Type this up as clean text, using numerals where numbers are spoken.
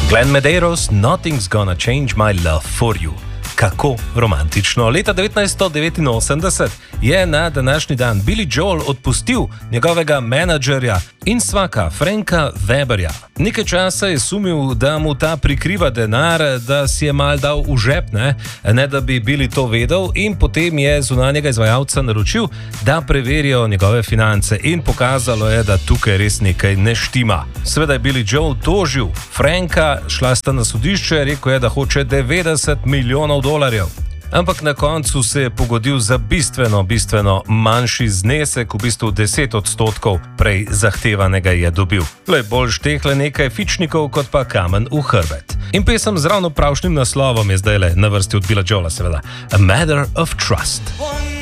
Glenn Medeiros, Nothing's Gonna Change My Love For You. Kako romantično. Leta 1989 je na današnji dan Billy Joel odpustil njegovega menadžerja in svaka Franka Weberja. Nekaj časa je sumil, da mu ta prikriva denar, da si je mal dal v žep, ne da bi Billy to vedel, in potem je zunanjega izvajalca naročil, da preverijo njegove finance, in pokazalo je, da tukaj res nekaj ne štima. Seveda je Billy Joel tožil Franka, šla sta na sodišče, rekel je, da hoče $90 milijonov. Ampak na koncu se je pogodil za bistveno manjši znesek, v bistvu 10% prej zahtevanega je dobil. Le bolj štehle nekaj fičnikov, kot pa kamen v hrbet. In pesem z ravno pravšnjim naslovom je zdajle na vrsti od Billa Joela, seveda. A Matter of Trust.